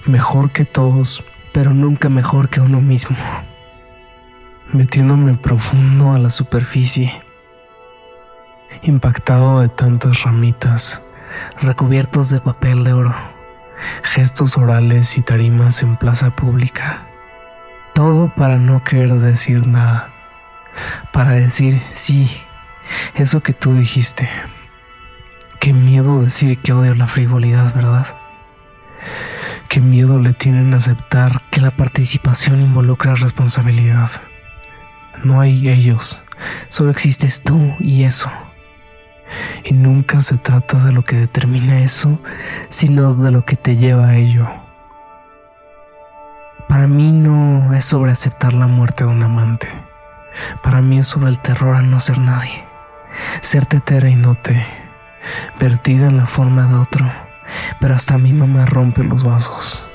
mejor que todos, pero nunca mejor que uno mismo, metiéndome profundo a la superficie, impactado de tantas ramitas, recubiertos de papel de oro, gestos orales y tarimas en plaza pública. Todo para no querer decir nada, para decir sí, eso que tú dijiste. Qué miedo decir que odio la frivolidad, ¿verdad? Qué miedo le tienen a aceptar que la participación involucra responsabilidad. No hay ellos, solo existes tú y eso. Y nunca se trata de lo que determina eso, sino de lo que te lleva a ello. Para mí no es sobre aceptar la muerte de un amante. Para mí es sobre el terror a no ser nadie. Ser tetera y note, vertida en la forma de otro, pero hasta mi mamá rompe los vasos.